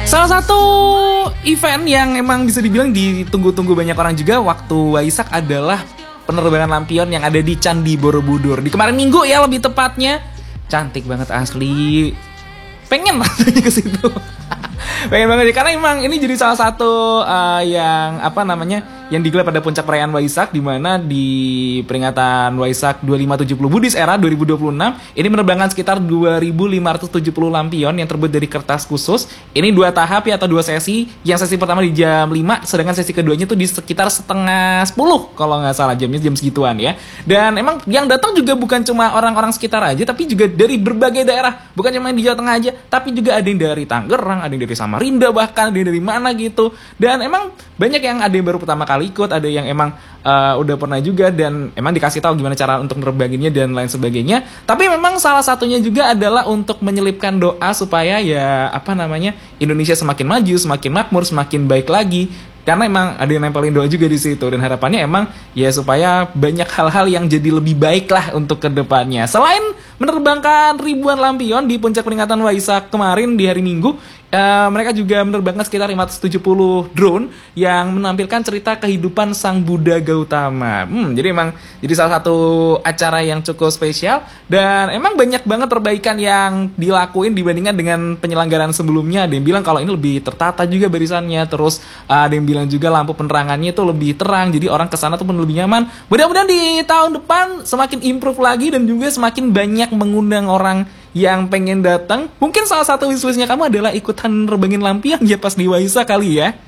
Salah satu event yang emang bisa dibilang ditunggu-tunggu banyak orang juga waktu Waisak adalah penerbangan lampion yang ada di Candi Borobudur. Di kemarin minggu ya lebih tepatnya. Cantik banget asli. Pengen rasanya ke situ. Pengen banget ya, karena emang ini jadi salah satu yang digelar pada puncak perayaan Waisak, di mana di peringatan Waisak 2570 Buddhist Era 2026 ini menerbangkan sekitar 2570 lampion yang terbuat dari kertas khusus. Ini 2 tahap ya, atau 2 sesi. Yang sesi pertama di jam 5, sedangkan sesi keduanya tuh di sekitar setengah 10 kalau nggak salah, jamnya jam segituan ya. Dan emang yang datang juga bukan cuma orang-orang sekitar aja, tapi juga dari berbagai daerah. Bukan cuma di Jawa Tengah aja, tapi juga ada yang dari Tangerang, ada yang dari Samarinda, bahkan ada yang dari mana gitu. Dan emang banyak yang ada yang baru pertama kali ikut, ada yang emang udah pernah juga, dan emang dikasih tahu gimana cara untuk nerbanginnya dan lain sebagainya. Tapi memang salah satunya juga adalah untuk menyelipkan doa supaya Indonesia semakin maju, semakin makmur, semakin baik lagi. Karena emang ada yang nempelin doa juga di situ, dan harapannya emang ya supaya banyak hal-hal yang jadi lebih baik lah untuk kedepannya. Selain menerbangkan ribuan lampion di puncak peringatan Waisak kemarin di hari Minggu, mereka juga menerbangkan sekitar 570 drone yang menampilkan cerita kehidupan Sang Buddha Gautama. Jadi emang jadi salah satu acara yang cukup spesial, dan emang banyak banget perbaikan yang dilakuin dibandingkan dengan penyelenggaraan sebelumnya. Ada yang bilang kalau ini lebih tertata juga barisannya, terus ada yang bilang juga lampu penerangannya itu lebih terang, jadi orang kesana tuh pun lebih nyaman. Mudah-mudahan di tahun depan semakin improve lagi, dan juga semakin banyak mengundang orang yang pengen datang. Mungkin salah satu wishlistnya kamu adalah ikutan nerbangin lampion ya pas di Waisak kali ya.